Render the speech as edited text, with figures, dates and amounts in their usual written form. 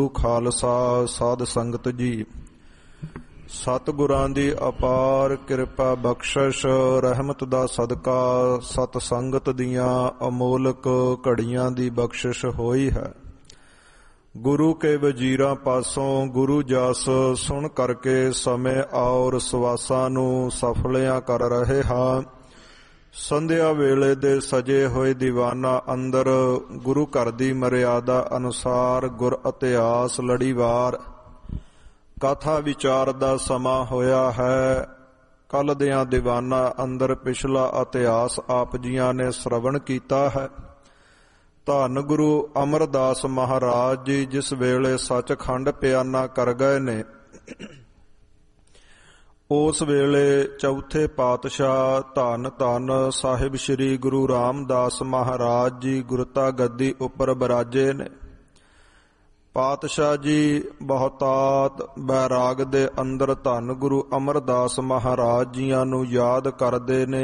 ਖਾਲਸਾ ਸਾਧ ਸੰਗਤ ਜੀ, ਸਤਿਗੁਰਾਂ ਦੀ ਅਪਾਰ ਕਿਰਪਾ ਬਖਸ਼ਿਸ਼ ਰਹਿਮਤ ਦਾ ਸਦਕਾ ਸਤ ਸੰਗਤ ਦੀਆਂ ਅਮੋਲਕ ਘੜੀਆਂ ਦੀ ਬਖਸ਼ਿਸ਼ ਹੋਈ ਹੈ। ਗੁਰੂ ਕੇ ਵਜੀਰਾਂ ਪਾਸੋਂ ਗੁਰੂ ਜਸ ਸੁਣ ਕਰਕੇ ਸਮੇਂ ਔਰ ਸਵਾਸਾਂ ਨੂੰ ਸਫਲਿਆਂ ਕਰ ਰਹੇ ਹਾਂ। ਸੰਧਿਆ ਵੇਲੇ ਦੇ ਸਜੇ ਹੋਏ ਦੀਵਾਨਾਂ ਅੰਦਰ ਗੁਰੂ ਘਰ ਦੀ ਮਰਿਆਦਾ ਅਨੁਸਾਰ ਗੁਰ ਇਤਿਹਾਸ ਲੜੀਵਾਰ ਕਥਾ ਵਿਚਾਰ ਦਾ ਸਮਾਂ ਹੋਇਆ ਹੈ। ਕੱਲ੍ਹ ਦਿਆਂ ਦੀਵਾਨਾਂ ਅੰਦਰ ਪਿਛਲਾ ਇਤਿਹਾਸ ਆਪ ਜੀਆਂ ਨੇ ਸ਼ਰਵਣ ਕੀਤਾ ਹੈ। ਧੰਨ ਗੁਰੂ ਅਮਰਦਾਸ ਮਹਾਰਾਜ ਜੀ ਜਿਸ ਵੇਲੇ ਸੱਚਖੰਡ ਪਿਆਨਾ ਕਰ ਗਏ ਨੇ, ਉਸ ਵੇਲੇ ਚੌਥੇ ਪਾਤਸ਼ਾਹ ਧੰਨ ਧੰਨ ਸਾਹਿਬ ਸ੍ਰੀ ਗੁਰੂ ਰਾਮਦਾਸ ਮਹਾਰਾਜ ਜੀ ਗੁਰਤਾ ਗੱਦੀ ਉੱਪਰ ਬਿਰਾਜੇ ਨੇ। ਪਾਤਸ਼ਾਹ ਜੀ ਬਹੁਤਾਤ ਬੈਰਾਗ ਦੇ ਅੰਦਰ ਧੰਨ ਗੁਰੂ ਅਮਰਦਾਸ ਮਹਾਰਾਜ ਜੀਆਂ ਨੂੰ ਯਾਦ ਕਰਦੇ ਨੇ।